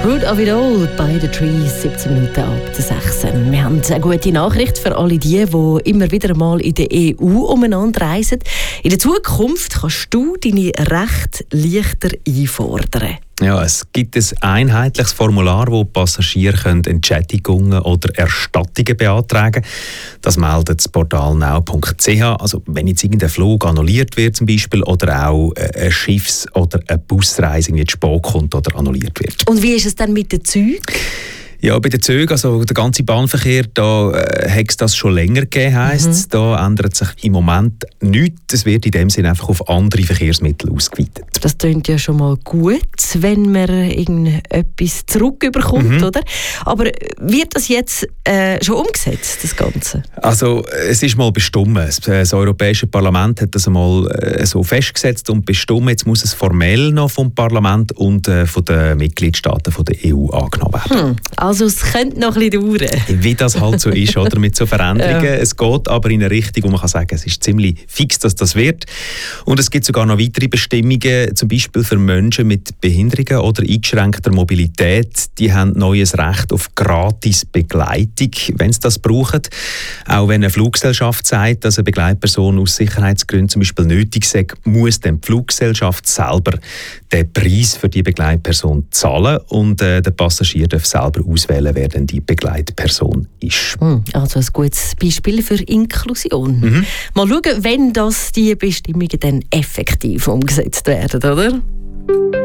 Root of it all by the trees, 17 Minuten ab der 6. Wir haben eine gute Nachricht für alle die immer wieder mal in der EU umeinander reisen. In der Zukunft kannst du deine Rechte leichter einfordern. Ja, es gibt ein einheitliches Formular, wo Passagiere Entschädigungen oder Erstattungen beantragen können. Das meldet das Portal now.ch. Also wenn jetzt irgendein Flug annulliert wird zum Beispiel oder auch eine Schiffs- oder eine Busreise nicht spät kommt oder annulliert wird. Und wie ist es dann mit den Zügen? Ja, bei den Zügen, also der ganze Bahnverkehr, da hat es das schon länger gegeben, heisst Da ändert sich im Moment nichts. Es wird in dem Sinne einfach auf andere Verkehrsmittel ausgeweitet. Das klingt ja schon mal gut, wenn man irgendetwas zurückbekommt, oder? Aber wird das jetzt schon umgesetzt, das Ganze? Also es ist mal bestimmt. Das Europäische Parlament hat das einmal so festgesetzt und bestimmt. Jetzt muss es formell noch vom Parlament und von den Mitgliedstaaten von der EU angenommen werden. Also es könnte noch ein bisschen dauern. Wie das halt so ist, oder, mit so Veränderungen. Ja. Es geht aber in eine Richtung, wo man kann sagen, es ist ziemlich fix, dass das wird. Und es gibt sogar noch weitere Bestimmungen, zum Beispiel für Menschen mit Behinderungen oder eingeschränkter Mobilität. Die haben neues Recht auf gratis Begleitung, wenn sie das brauchen. Auch wenn eine Fluggesellschaft sagt, dass eine Begleitperson aus Sicherheitsgründen zum Beispiel nötig sei, muss dann die Fluggesellschaft selber den Preis für die Begleitperson zahlen und der Passagier darf selber auswählen, wer denn die Begleitperson ist. Also ein gutes Beispiel für Inklusion. Mal schauen, wenn die Bestimmungen dann effektiv umgesetzt werden, oder?